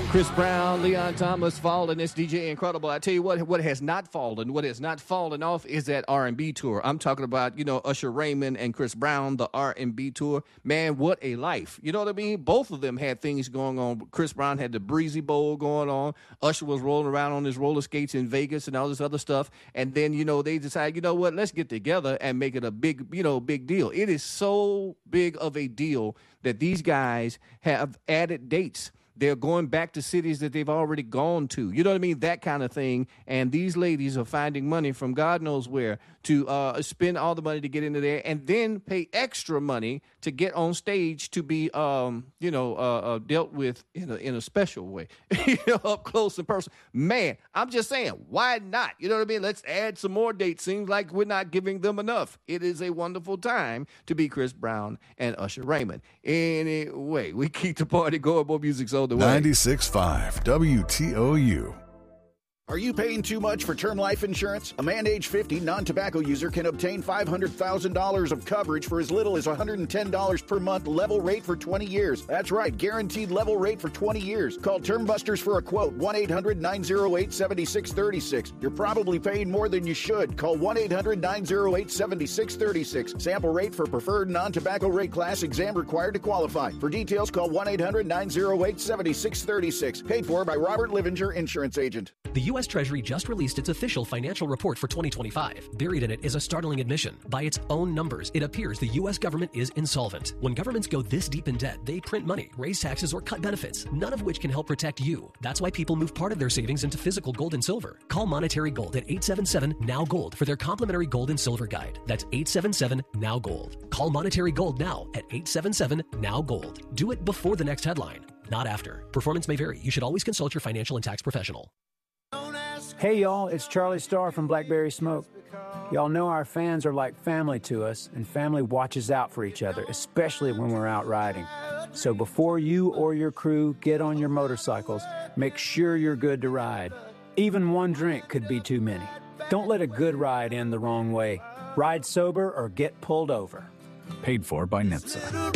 Chris Brown, Leon Thomas, Fallen. It's DJ Incredible. I tell you what has not fallen off is that R&B tour. I'm talking about, Usher Raymond and Chris Brown, the R&B tour. Man, what a life. You know what I mean? Both of them had things going on. Chris Brown had the Breezy Bowl going on. Usher was rolling around on his roller skates in Vegas and all this other stuff. And then, they decided, let's get together and make it a big deal. It is so big of a deal that these guys have added dates. They're going back to cities that they've already gone to. You know what I mean? That kind of thing. And these ladies are finding money from God knows where to spend all the money to get into there and then pay extra money to get on stage to be, dealt with in a special way, up close and personal. Man, I'm just saying, why not? You know what I mean? Let's add some more dates. Seems like we're not giving them enough. It is a wonderful time to be Chris Brown and Usher Raymond. Anyway, we keep the party going. More music's on the way. 96.5 WTOU. Are you paying too much for term life insurance? A man age 50 non-tobacco user can obtain $500,000 of coverage for as little as $110 per month, level rate for 20 years. That's right, guaranteed level rate for 20 years. Call Term Busters for a quote, 1-800-908-7636. You're probably paying more than you should. Call 1-800-908-7636. Sample rate for preferred non-tobacco rate class, exam required to qualify. For details, call 1-800-908-7636. Paid for by Robert Livinger, Insurance Agent. The U.S. Treasury just released its official financial report for 2025. Buried in it is a startling admission. By its own numbers, it appears the U.S. government is insolvent. When governments go this deep in debt, they print money, raise taxes, or cut benefits, none of which can help protect you. That's why people move part of their savings into physical gold and silver. Call Monetary Gold at 877-NOW-GOLD for their complimentary gold and silver guide. That's 877-NOW-GOLD. Call Monetary Gold now at 877-NOW-GOLD. Do it before the next headline, not after. Performance may vary. You should always consult your financial and tax professional. Hey y'all, it's Charlie Starr from Blackberry Smoke. Y'all know our fans are like family to us, and family watches out for each other, especially when we're out riding. So before you or your crew get on your motorcycles, make sure you're good to ride. Even one drink could be too many. Don't let a good ride end the wrong way. Ride sober or get pulled over. Paid for by NHTSA.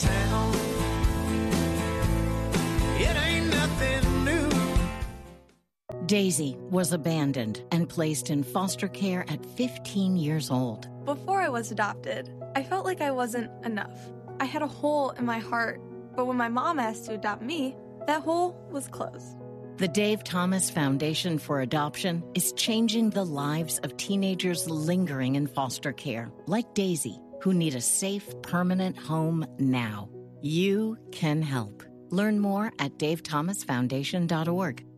Daisy was abandoned and placed in foster care at 15 years old. Before I was adopted, I felt like I wasn't enough. I had a hole in my heart, but when my mom asked to adopt me, that hole was closed. The Dave Thomas Foundation for Adoption is changing the lives of teenagers lingering in foster care, like Daisy, who need a safe, permanent home now. You can help. Learn more at davethomasfoundation.org.